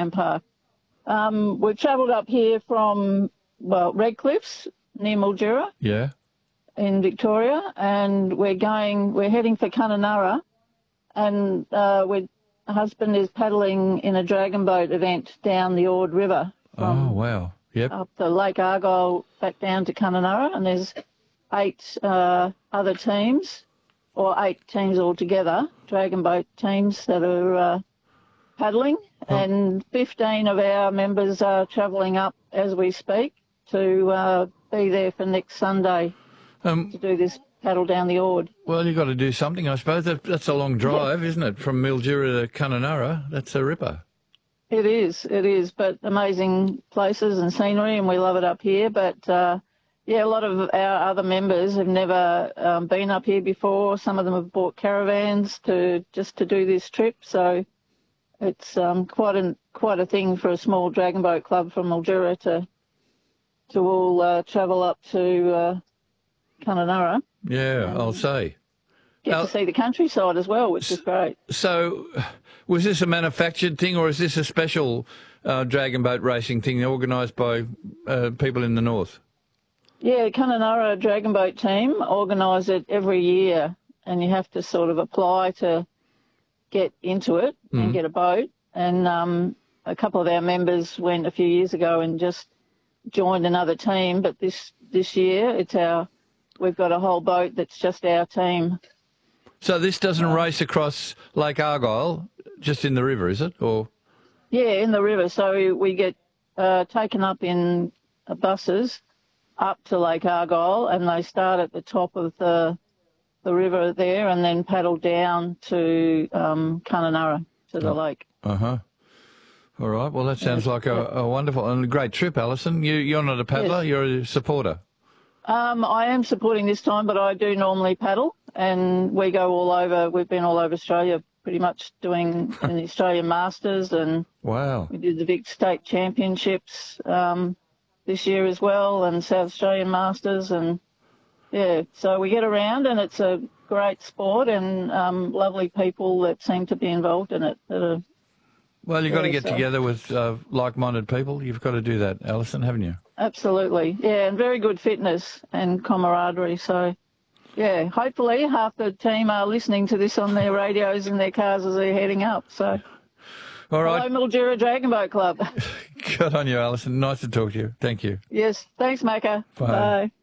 and Park. We've travelled up here from, Redcliffs, near Mildura. Yeah. In Victoria, and we're heading for Kununurra, and my husband is paddling in a dragon boat event down the Ord River. Oh, wow. Yep. Up the Lake Argyle back down to Kununurra, and there's 8 other teams, or 8 teams altogether, dragon boat teams that are paddling, and 15 of our members are travelling up as we speak to be there for next Sunday. To do this paddle down the Ord. Well, you've got to do something, I suppose. That's a long drive, isn't it, from Mildura to Kununurra? That's a ripper. It is, but amazing places and scenery, and we love it up here. But, a lot of our other members have never been up here before. Some of them have bought caravans to do this trip, so it's quite a thing for a small dragon boat club from Mildura to all travel up to Kununurra. Yeah, I'll say. Get to see the countryside as well, which is great. So, was this a manufactured thing, or is this a special dragon boat racing thing organised by people in the north? Yeah, Kununurra Dragon Boat Team organise it every year, and you have to sort of apply to get into it and get a boat. And a couple of our members went a few years ago and just joined another team, but this year we've got a whole boat that's just our team. So this doesn't race across Lake Argyle, just in the river, is it? Or yeah, in the river. So we get taken up in buses up to Lake Argyle, and they start at the top of the river there, and then paddle down to Kununurra, to the lake. Uh-huh. All right. Well, that sounds like a wonderful and a great trip, Alison. You're not a paddler, yes. You're a supporter. I am supporting this time, but I do normally paddle, and we go all over. We've been all over Australia pretty much doing in the Australian Masters, and wow, we did the Vic State Championships this year as well, and South Australian Masters, and so we get around, and it's a great sport, and lovely people that seem to be involved in it. Well, you've got to get together with like-minded people. You've got to do that, Alison, haven't you? Absolutely, yeah, and very good fitness and camaraderie. So, yeah, hopefully half the team are listening to this on their radios in their cars as they're heading up. So, all right. Hello, Mildura Dragon Boat Club. Good on you, Alison. Nice to talk to you. Thank you. Yes, thanks, Macca. Bye. Bye.